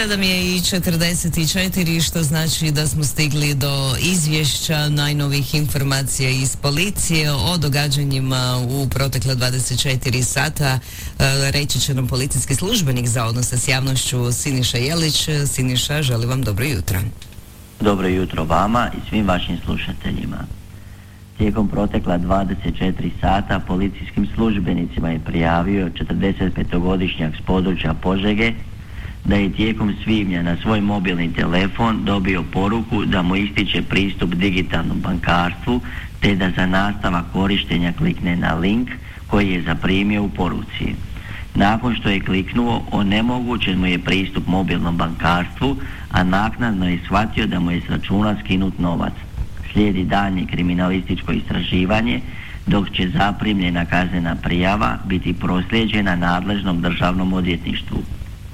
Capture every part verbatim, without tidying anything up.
sedam je i četrdeset četiri, što znači da smo stigli do izvješća najnovih informacija iz policije o događanjima u protekle dvadeset četiri sata. E, reći će nam policijski službenik za odnose s javnošću Siniša Jelić. Siniša, želim vam dobro jutro. Dobro jutro vama i svim vašim slušateljima. Tijekom protekla dvadeset četiri sata policijskim službenicima je prijavio četrdesetpetogodišnjak s područja Požege da je tijekom svibnja na svoj mobilni telefon dobio poruku da mu ističe pristup digitalnom bankarstvu, te da za nastavak korištenja klikne na link koji je zaprimio u poruci. Nakon što je kliknuo, onemogućen mu je pristup mobilnom bankarstvu, a naknadno je shvatio da mu je s računa skinut novac. Slijedi daljnje kriminalističko istraživanje, dok će zaprimljena kaznena prijava biti proslijeđena nadležnom državnom odvjetništvu.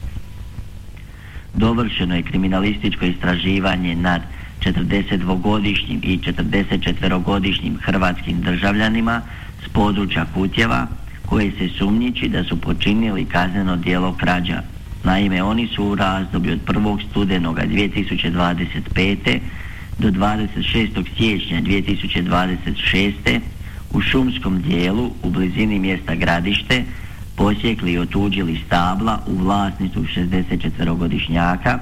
Dovršeno je kriminalističko istraživanje nad četrdesetdvogodišnjim i četrdesetčetverogodišnjim hrvatskim državljanima s područja Kutjeva, koje se sumnjiči da su počinili kazneno djelo krađa. Naime, oni su u razdoblju od prvog studenoga dvije tisuće dvadeset pete do dvadeset šestog siječnja dvije tisuće dvadeset šeste u šumskom dijelu u blizini mjesta Gradište posjekli i otuđili stabla u vlasništvu šezdesetčetverogodišnjaka.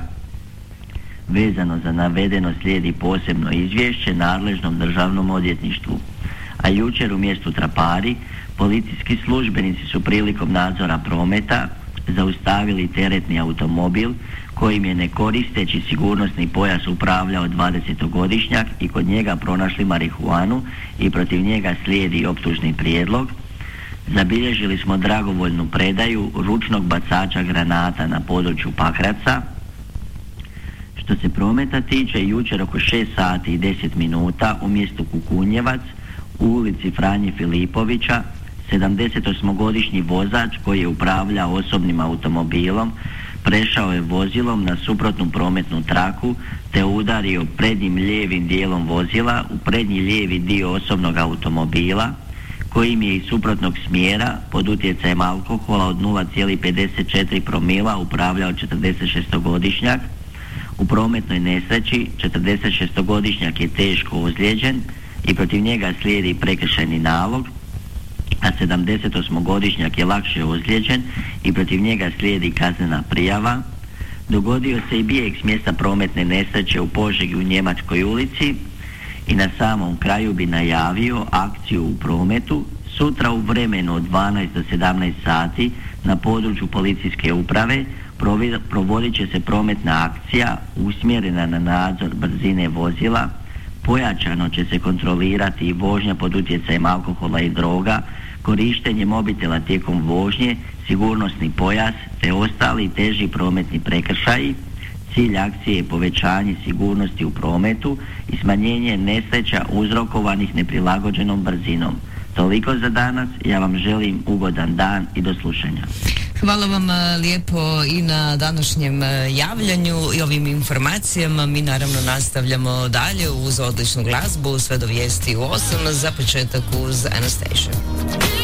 Vezano za navedeno slijedi posebno izvješće nadležnom državnom odvjetništvu. A jučer u mjestu Trapari policijski službenici su prilikom nadzora prometa zaustavili teretni automobil kojim je ne koristeći sigurnosni pojas upravljao dvadesetogodišnjak i kod njega pronašli marihuanu i protiv njega slijedi optužni prijedlog. Zabilježili smo dragovoljnu predaju ručnog bacača granata na području Pakraca. Što se prometa tiče, jučer oko šest sati i deset minuta u mjestu Kukunjevac u ulici Franje Filipovića sedamdesetosmogodišnji vozač koji je upravljao osobnim automobilom prešao je vozilom na suprotnu prometnu traku te udario prednjim lijevim dijelom vozila u prednji lijevi dio osobnog automobila kojim je iz suprotnog smjera pod utjecajem alkohola od nula zarez pedeset četiri promila upravljao četrdesetšestogodišnjak. U prometnoj nesreći četrdesetšestogodišnjak je teško ozlijeđen i protiv njega slijedi prekršajni nalog, a sedamdesetosmogodišnjak je lakše ozlijeđen i protiv njega slijedi kaznena prijava. Dogodio se i bijeg s mjesta prometne nesreće u Požegi u Njemačkoj ulici. I na samom kraju bi najavio akciju u prometu sutra u vremenu od dvanaest do sedamnaest sati na području policijske uprave provodit će se prometna akcija usmjerena na nadzor brzine vozila. Pojačano će se kontrolirati i vožnja pod utjecajem alkohola i droga, korištenje mobitela tijekom vožnje, sigurnosni pojas te ostali teži prometni prekršaji. Cilj akcije je povećanje sigurnosti u prometu i smanjenje nesreća uzrokovanih neprilagođenom brzinom. Toliko za danas, ja vam želim ugodan dan i do slušanja. Hvala vam lijepo i na današnjem javljanju i ovim informacijama. Mi naravno nastavljamo dalje uz odličnu glazbu sve do vijesti u osam, za početak uz Anastasia.